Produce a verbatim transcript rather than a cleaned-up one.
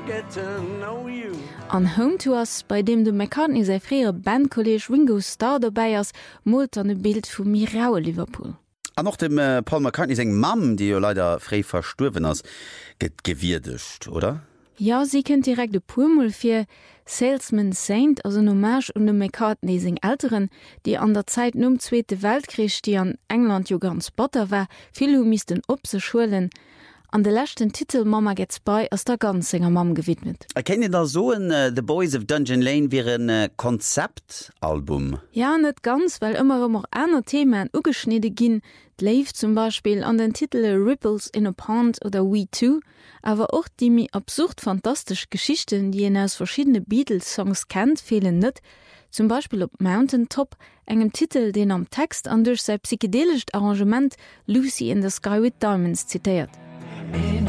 An Home to Us, bei dem de McCartney sei freier Bandkolleg Ringo Starr dabei ass, molt an e Bild vu Miraue Liverpool. An noch dem äh, Paul McCartney seg Mam, die jo leider frei versturwen ass, get gewirdecht, oder? Ja, sie kennt direkt de Pumul fir Salesman Saint, also ein Hommage und de McCartney sing Älteren, die an der Zeit num Zweite Weltkrieg, die an England jo ganz botter war, viele misten opse schulen. An de lechten Titel Mama Gets By ass der ganz enger Mam gewidmet. Erkennt ihr da so ein uh, The Boys of Dungeon Lane wie ein uh, Konzeptalbum? Ja, net ganz, weil immer immer einer Themen ugeschnitte ginn, Dave zum Beispiel an den Titel Ripples in a Pond oder We Too, aber auch die mi absurd fantastisch Geschichten, die ihr aus verschiedene Beatles-Songs kennt, fehlen net. Zum Beispiel op Mountain Top, engem Titel, den am Text an durch sein psychedelisches Arrangement Lucy in the Sky with Diamonds zitiert. In